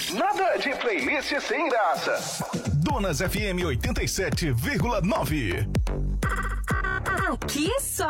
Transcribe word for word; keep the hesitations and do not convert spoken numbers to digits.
Nada de playlist sem graça. Donas F M oitenta e sete vírgula nove. Aqui só